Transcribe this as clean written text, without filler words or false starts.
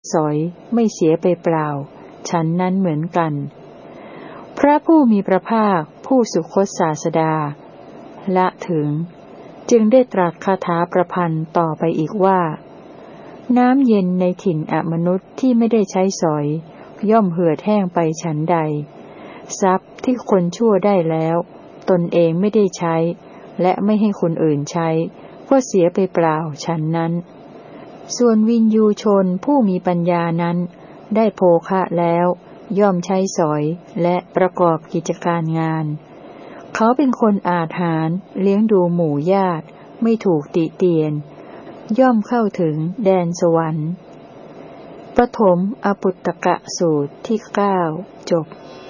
สอยไม่เสียไปเปล่าฉันนั้นเหมือนกันพระผู้มีพระภาคผู้สุคตศาสดาละถึงจึงได้ตรัสคาถาประพันธ์ต่อไปอีกว่าน้ำเย็นในถิ่นอมนุษย์ที่ไม่ได้ใช้สอยย่อมเหือดแห้งไปฉันใดทรัพย์ที่คนชั่วได้แล้วตนเองไม่ได้ใช้และไม่ให้คนอื่นใช้ก็เสียไปเปล่าฉันนั้นส่วนวินยูชนผู้มีปัญญานั้นได้โภคะแล้วย่อมใช้สอยและประกอบกิจการงานเขาเป็นคนอาถรรพ์เลี้ยงดูหมู่ญาติไม่ถูกติเตียนย่อมเข้าถึงแดนสวรรค์ปฐมอปุตตกะสูตรที่9จบ